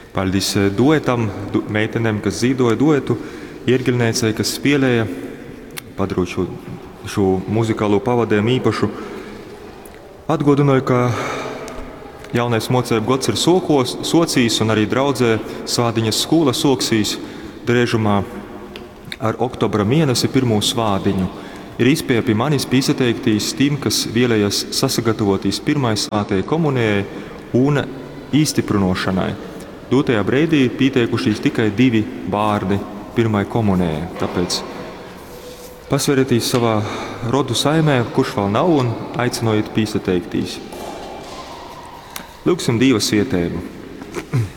Paldies duetam, meitenēm, kas zīdoja duetu, Iergilniecei, kas spēlēja, padarot šo muzikālo pavadējumu īpašu. Atgādināju, ka jaunais mocēbu gads ir socijas un arī draudzē svādiņas skola soksīs drēžumā ar oktobra mēnesi pirmo svādiņu. Ir izpēja pie manis pīsateiktīs tiem, kas vēlējas sasagatavotīs pirmai svātajai komunijai un īstiprinošanai. Dotajā breidī pieteikušies tikai 2 bārdi pirmai komunijai. Tāpēc pasverieties savā rodu saimē, kurš vēl nav, un aicinojiet pīsateiktīs. Lūgsim Dieva svētību.